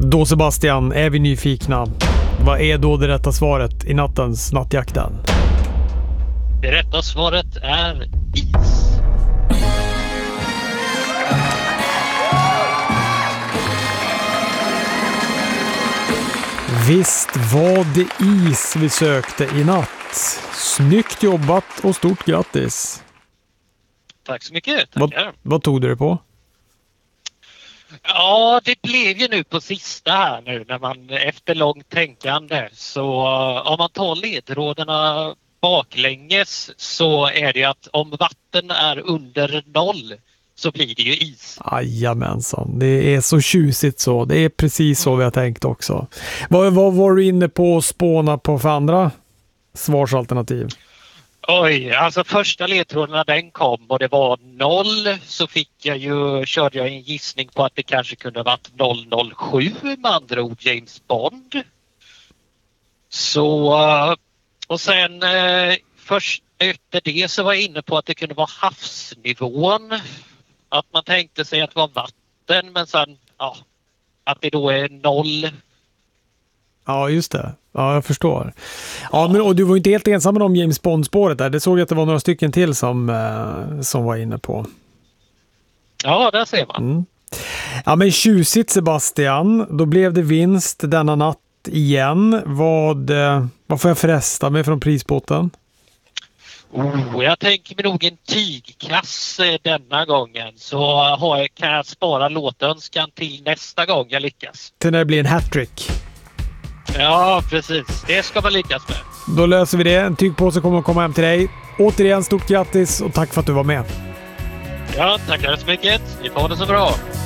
Då Sebastian, är vi nyfikna. Vad är då det rätta svaret i nattens nattjakten? Det rätta svaret är is. Visst var det is vi sökte i natt. Snyggt jobbat och stort grattis. Tack så mycket. Tackar. Vad tog du det på? Ja, det blev ju nu på sista här nu när man efter långt tänkande, så om man tar ledtrådarna baklänges så är det att om vatten är under 0 så blir det ju is. Jajamensan, det är så tjusigt så. Det är precis så vi har tänkt också. Vad var du inne på att spåna på för andra svarsalternativ? Oj, alltså första ledtrådarna den kom och det var 0, så körde jag en gissning på att det kanske kunde ha varit 007, med andra ord James Bond. Så, och sen först efter det så var jag inne på att det kunde vara havsnivån. Att man tänkte sig att det var vatten, men sen att det då är 0. Ja, just det. Ja, jag förstår. Ja, men och du var inte helt ensam om James Bond-spåret där. Det såg jag att det var några stycken till som var inne på. Ja, där ser man. Mm. Ja, men tjusigt Sebastian. Då blev det vinst denna natt igen. Vad får jag förresta mig från prisbotten? Jag tänker mig nog en tygkass denna gången, så kan jag spara låtönskan till nästa gång jag lyckas. Till när det blir en hattrick. Ja, precis. Det ska man lyckas med. Då löser vi det. En tygpåse kommer att komma hem till dig. Återigen, stort grattis och tack för att du var med. Ja, tackar så mycket. Ni får det så bra.